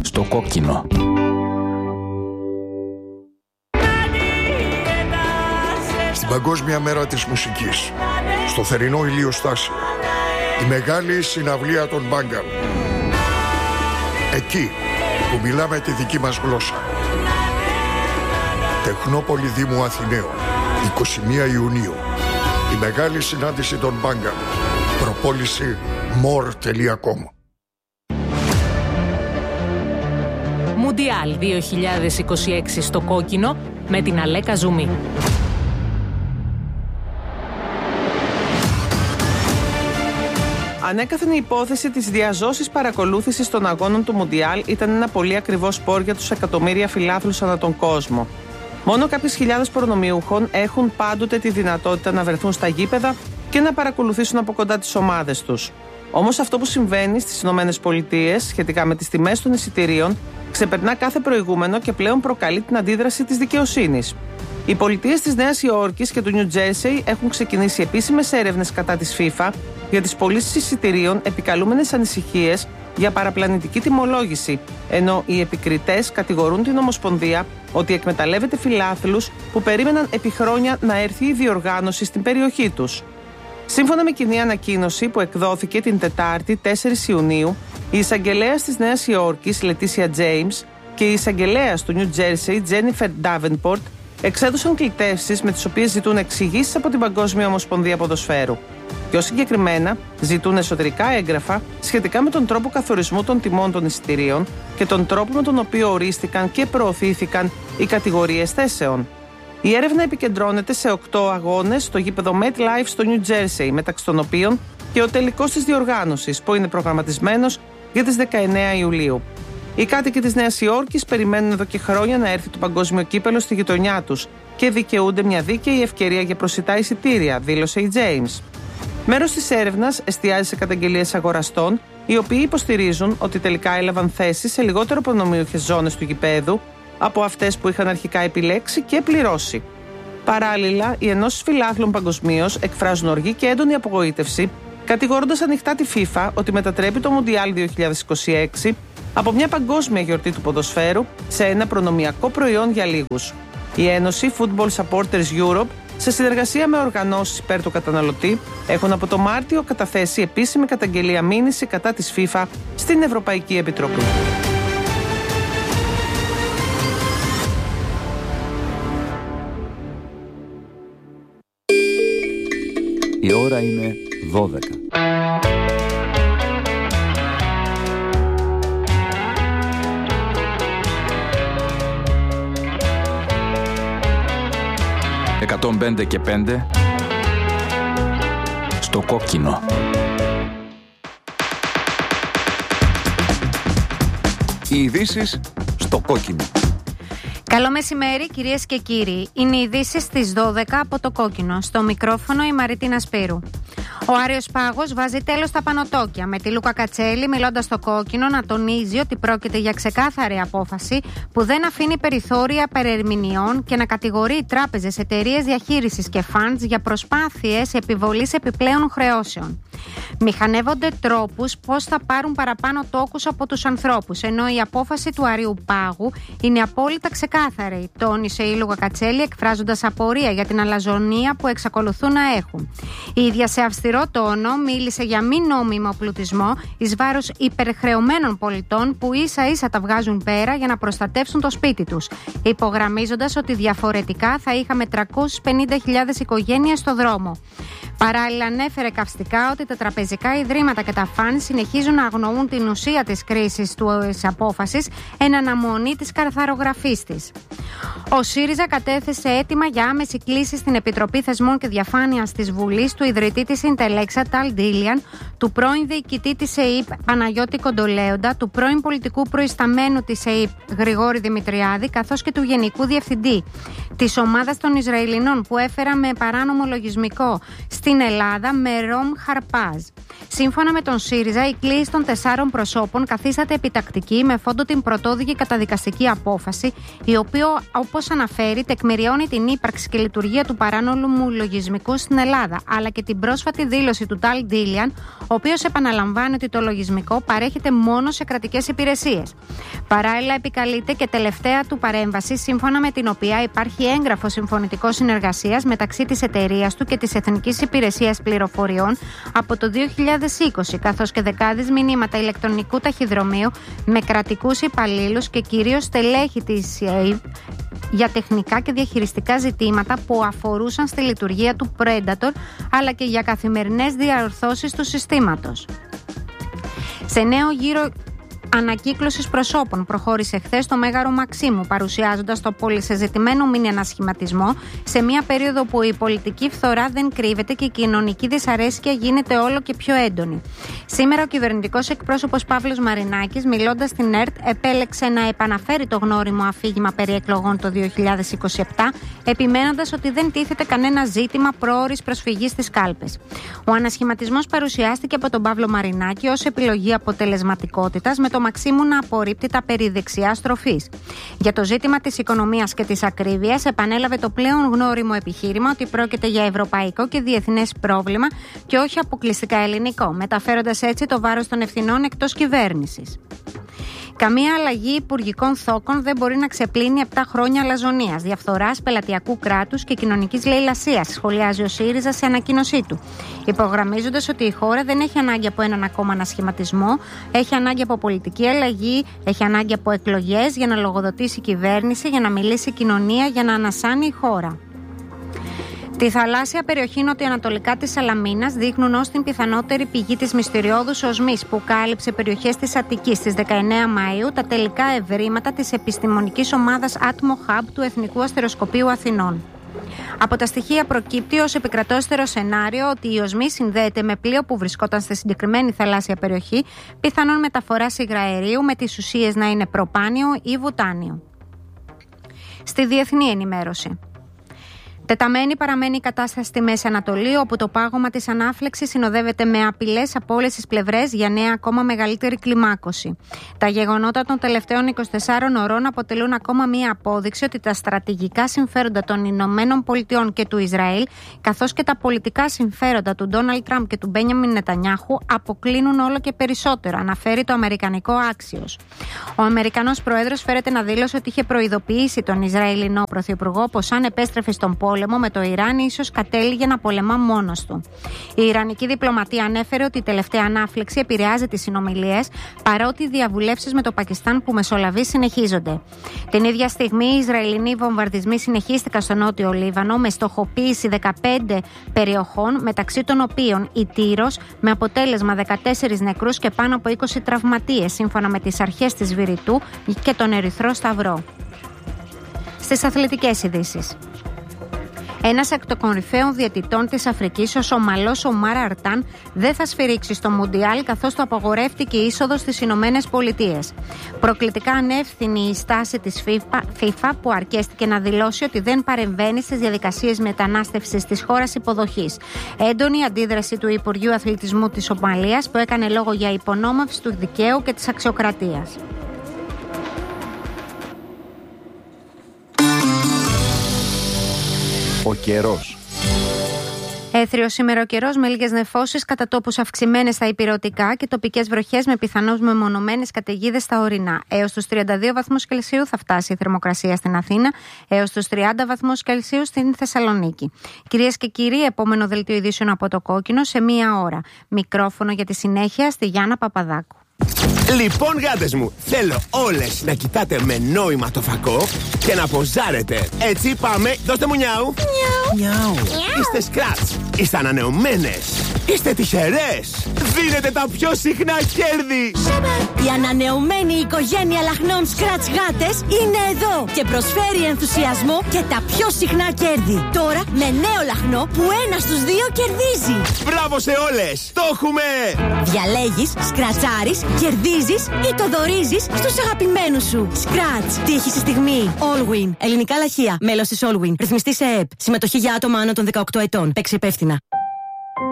Στο κόκκινο. Στην Παγκόσμια Μέρα της Μουσικής, στο θερινό ηλιοστάσιο, η μεγάλη συναυλία των Μπάγκαλ. Εκεί που μιλάμε τη δική μας γλώσσα. Τεχνόπολη Δήμου Αθηναίων, 21 Ιουνίου. Η μεγάλη συνάντηση των Μπάγκαλ. Προπόληση more.com. Μουντιάλ 2026 στο κόκκινο με την Αλέκα Ζουμί. Ανέκαθεν η υπόθεση της διαζώσης παρακολούθησης των αγώνων του Μουντιάλ ήταν ένα πολύ ακριβό σπορ για τους εκατομμύρια φιλάθλους ανά τον κόσμο. Μόνο κάποιες χιλιάδες προνομιούχων έχουν πάντοτε τη δυνατότητα να βρεθούν στα γήπεδα και να παρακολουθήσουν από κοντά τις ομάδες τους. Όμως αυτό που συμβαίνει στις ΗΠΑ σχετικά με τις τιμές των εισιτηρίων ξεπερνά κάθε προηγούμενο και πλέον προκαλεί την αντίδραση της δικαιοσύνης. Οι πολιτείες της Νέας Υόρκης και του Νιου Τζέρσεϊ έχουν ξεκινήσει επίσημες έρευνες κατά της FIFA για τις πωλήσεις εισιτηρίων, επικαλούμενες ανησυχίες για παραπλανητική τιμολόγηση, ενώ οι επικριτές κατηγορούν την Ομοσπονδία ότι εκμεταλλεύεται φιλάθλους που περίμεναν επί χρόνια να έρθει η διοργάνωση στην περιοχή τους. Σύμφωνα με κοινή ανακοίνωση που εκδόθηκε την Τετάρτη 4 Ιουνίου, η εισαγγελέας της Νέας Υόρκης, Λετήσια Τζέιμς, και η εισαγγελέας του Νιου Τζέρσεϊ, Τζένιφερ Ντάβενπορτ, εξέδωσαν κλητεύσεις με τις οποίες ζητούν εξηγήσεις από την Παγκόσμια Ομοσπονδία Ποδοσφαίρου. Πιο συγκεκριμένα, ζητούν εσωτερικά έγγραφα σχετικά με τον τρόπο καθορισμού των τιμών των εισιτηρίων και τον τρόπο με τον οποίο ορίστηκαν και προωθήθηκαν οι κατηγορίες θέσεων. Η έρευνα επικεντρώνεται σε 8 αγώνες στο γήπεδο MetLife στο Νιου Τζέρσεϊ, μεταξύ των οποίων και ο τελικός της διοργάνωσης, που είναι προγραμματισμένος για τις 19 Ιουλίου. Οι κάτοικοι της Νέας Υόρκης περιμένουν εδώ και χρόνια να έρθει το παγκόσμιο κύπελο στη γειτονιά τους και δικαιούνται μια δίκαιη ευκαιρία για προσιτά εισιτήρια, δήλωσε η James. Μέρος της έρευνας εστιάζει σε καταγγελίες αγοραστών, οι οποίοι υποστηρίζουν ότι τελικά έλαβαν θέση σε λιγότερο προνομιούχες ζώνες του γηπέδου από αυτές που είχαν αρχικά επιλέξει και πληρώσει. Παράλληλα, οι ενώσεις φιλάθλων παγκοσμίως εκφράζουν οργή και έντονη απογοήτευση, κατηγορώντας ανοιχτά τη FIFA ότι μετατρέπει το Μουντιάλ 2026 από μια παγκόσμια γιορτή του ποδοσφαίρου σε ένα προνομιακό προϊόν για λίγους. Η Ένωση Football Supporters Europe, σε συνεργασία με οργανώσεις υπέρ του καταναλωτή, έχουν από το Μάρτιο καταθέσει επίσημη καταγγελία μήνυση κατά της FIFA στην Ευρωπαϊκή Επιτροπή. Η ώρα είναι 12. «105 και 5» στο κόκκινο. Οι ειδήσεις στο κόκκινο. Καλό μεσημέρι κυρίες και κύριοι. Είναι οι ειδήσεις στις 12 από το κόκκινο. Στο μικρόφωνο η Μαριτίνα Σπύρου. Ο Άριος Πάγος βάζει τέλος στα πανωτόκια, με τη Λούκα Κατσέλη μιλώντας στο κόκκινο να τονίζει ότι πρόκειται για ξεκάθαρη απόφαση που δεν αφήνει περιθώρια περερμηνιών και να κατηγορεί τράπεζες, εταιρείες διαχείρισης και funds για προσπάθειες επιβολής επιπλέον χρεώσεων. Μηχανεύονται τρόπους πώς θα πάρουν παραπάνω τόκους από τους ανθρώπους, ενώ η απόφαση του Αρίου Πάγου είναι απόλυτα ξεκάθαρη, τόνισε η Λούκα Κατσέλη, εκφράζοντας απορία για την αλαζονία που εξακολουθούν να έχουν. Η ίδια σε αυστηρό τόνο μίλησε για μη νόμιμο πλουτισμό εις βάρος υπερχρεωμένων πολιτών που ίσα ίσα τα βγάζουν πέρα για να προστατεύσουν το σπίτι τους, υπογραμμίζοντας ότι διαφορετικά θα είχαμε 350.000 οικογένειες στο δρόμο. Παράλληλα, ανέφερε καυστικά ότι τα τραπεζικά ιδρύματα και τα φαν συνεχίζουν να αγνοούν την ουσία της κρίσης της απόφασης εν αναμονή της καθαρογραφής της. Ο ΣΥΡΙΖΑ κατέθεσε αίτημα για άμεση κλήση στην Επιτροπή Θεσμών και Διαφάνειας της Βουλής του ιδρυτή της Ιντελέξα Ταλ Ντίλιαν, του πρώην διοικητή της ΕΥΠ Παναγιώτη Κοντολέοντα, του πρώην πολιτικού προϊσταμένου της ΕΥΠ Γρηγόρη Δημητριάδη, καθώς και του Γενικού Διευθυντή της ομάδας των Ισραηλινών που έφεραν με παράνομο λογισμικό στην Ελλάδα με Ρομ Χαρπάζ. Σύμφωνα με τον ΣΥΡΙΖΑ, η κλίση των 4 προσώπων καθίσταται επιτακτική με φόντο την πρωτόδικη καταδικαστική απόφαση, η οποία, όπως αναφέρει, τεκμηριώνει την ύπαρξη και λειτουργία του παράνομου λογισμικού στην Ελλάδα, αλλά και την πρόσφατη δήλωση του Ταλ Ντίλιαν, ο οποίος επαναλαμβάνει ότι το λογισμικό παρέχεται μόνο σε κρατικές υπηρεσίες. Παράλληλα, επικαλείται και τελευταία του παρέμβαση, σύμφωνα με την οποία υπάρχει έγγραφο συμφωνητικό συνεργασίας μεταξύ της εταιρείας του και της Εθνικής Υπηρεσίας Πληροφοριών από το 2020, καθώς και δεκάδες μηνύματα ηλεκτρονικού ταχυδρομείου με κρατικούς υπαλλήλους και κυρίως στελέχη της ΕΕΠ για τεχνικά και διαχειριστικά ζητήματα που αφορούσαν στη λειτουργία του Predator, αλλά και για καθημερινές διαρθώσεις του συστήματος. Σε νέο γύρο ανακύκλωσης προσώπων προχώρησε χθες το Μέγαρο Μαξίμου, παρουσιάζοντας το πολυσυζητημένο μίνι ανασχηματισμό σε μια περίοδο που η πολιτική φθορά δεν κρύβεται και η κοινωνική δυσαρέσκεια γίνεται όλο και πιο έντονη. Σήμερα ο κυβερνητικός εκπρόσωπος Παύλος Μαρινάκης, μιλώντας στην ΕΡΤ, επέλεξε να επαναφέρει το γνώριμο αφήγημα περί εκλογών το 2027, επιμένοντας ότι δεν τίθεται κανένα ζήτημα προώρης προσφυγής στις κάλπες. Ο ανασχηματισμός παρουσιάστηκε από τον Παύλο Μαρινάκη ως επιλογή αποτελεσματικότητας, με το Μαξίμου να απορρίπτει τα περί δεξιάς στροφής. Για το ζήτημα της οικονομίας και της ακρίβειας, επανέλαβε το πλέον γνώριμο επιχείρημα ότι πρόκειται για ευρωπαϊκό και διεθνές πρόβλημα και όχι αποκλειστικά ελληνικό, μεταφέροντας έτσι το βάρος των ευθυνών εκτός κυβέρνησης. Καμία αλλαγή υπουργικών θόκων δεν μπορεί να ξεπλύνει 7 χρόνια αλαζονίας, διαφθοράς, πελατειακού κράτους και κοινωνικής λαιλασίας, σχολιάζει ο ΣΥΡΙΖΑ σε ανακοίνωσή του. Υπογραμμίζοντας ότι η χώρα δεν έχει ανάγκη από έναν ακόμα ανασχηματισμό, έχει ανάγκη από πολιτική αλλαγή, έχει ανάγκη από εκλογές για να λογοδοτήσει η κυβέρνηση, για να μιλήσει η κοινωνία, για να ανασάνει η χώρα. Τη θαλάσσια περιοχή νοτιοανατολικά της Σαλαμίνας δείχνουν ως την πιθανότερη πηγή της μυστηριώδους οσμής που κάλυψε περιοχές της Αττικής στις 19 Μαΐου τα τελικά ευρήματα της επιστημονικής ομάδας Atmo Hub του Εθνικού Αστεροσκοπείου Αθηνών. Από τα στοιχεία προκύπτει ως επικρατώστερο σενάριο ότι η οσμή συνδέεται με πλοίο που βρισκόταν στη συγκεκριμένη θαλάσσια περιοχή, πιθανόν μεταφοράς υγραερίου με τις ουσίες να είναι προπάνιο ή βουτάνιο. Στη διεθνή ενημέρωση. Τεταμένη παραμένει η κατάσταση στη Μέση Ανατολή, όπου το πάγωμα της ανάφλεξης συνοδεύεται με απειλές από όλες τις πλευρές για νέα ακόμα μεγαλύτερη κλιμάκωση. Τα γεγονότα των τελευταίων 24 ωρών αποτελούν ακόμα μία απόδειξη ότι τα στρατηγικά συμφέροντα των Ηνωμένων Πολιτειών και του Ισραήλ, καθώς και τα πολιτικά συμφέροντα του Ντόναλντ Τραμπ και του Μπένιαμιν Νετανιάχου, αποκλίνουν όλο και περισσότερο, αναφέρει το αμερικανικό Axios. Ο Αμερικανός Πρόεδρος φέρεται να δήλωσε ότι είχε προειδοποιήσει τον Ισραηλινό Πρωθυπουργό πως αν επέστρεφε στον πόλεμο με το Ιράν, ίσως κατέληγε να πολεμά μόνος του. Η Ιρανική διπλωματία ανέφερε ότι η τελευταία ανάφλεξη επηρεάζει τις συνομιλίες, παρότι οι διαβουλεύσεις με το Πακιστάν που μεσολαβεί συνεχίζονται. Την ίδια στιγμή, οι Ισραηλινοί βομβαρδισμοί συνεχίστηκαν στο νότιο Λίβανο με στοχοποίηση 15 περιοχών, μεταξύ των οποίων η Τύρος, με αποτέλεσμα 14 νεκρούς και πάνω από 20 τραυματίες, σύμφωνα με τις αρχές της Βηρητού και τον Ερυθρό Σταυρό. Στις αθλητικές ειδήσεις. Ένας εκ των κορυφαίων διαιτητών της Αφρικής, ο Σομαλός Ομάρ Αρτάν, δεν θα σφυρίξει στο Μουντιάλ, καθώς το απαγορεύτηκε η είσοδος στις Ηνωμένες Πολιτείες. Προκλητικά ανεύθυνη η στάση της FIFA, που αρκέστηκε να δηλώσει ότι δεν παρεμβαίνει στις διαδικασίες μετανάστευσης της χώρας υποδοχής. Έντονη αντίδραση του Υπουργείου Αθλητισμού της Σομαλίας, που έκανε λόγο για υπονόμευση του δικαίου και της αξιοκρατίας. Ο καιρός. Έθριος σήμερα ο καιρός με λίγες νεφώσεις, κατά τόπους αυξημένες στα ηπειρωτικά και τοπικές βροχές με πιθανώς μεμονωμένες καταιγίδες στα ορεινά. Έως τους 32 βαθμούς Κελσίου θα φτάσει η θερμοκρασία στην Αθήνα, έως τους 30 βαθμούς Κελσίου στην Θεσσαλονίκη. Κυρίες και κύριοι, επόμενο δελτίο ειδήσεων από το Κόκκινο σε 1 ώρα. Μικρόφωνο για τη συνέχεια στη Γιάννα Παπαδάκου. Λοιπόν, γάτες μου, θέλω όλες να κοιτάτε με νόημα το φακό και να ποζάρετε. Έτσι πάμε, δώστε μου νιάου. Νιάου. Είστε σκράτς, είστε ανανεωμένες, είστε τυχερές. Δίνετε τα πιο συχνά κέρδη. Η ανανεωμένη οικογένεια λαχνών σκράτς γάτες είναι εδώ και προσφέρει ενθουσιασμό και τα πιο συχνά κέρδη. Τώρα με νέο λαχνό που 1 στους 2 κερδίζει. Μπράβο σε όλες, το έχουμε. Διαλέγεις, σκρατσάρεις, κερδίζεις ή το δωρίζεις στους αγαπημένους σου. Σκράτς, τύχη στη στιγμή. Allwin, ελληνικά λαχεία, μέλος της Allwin, ρυθμιστή σε ΕΕΠ. Συμμετοχή για άτομα άνω των 18 ετών. Παίξε υπεύθυνα.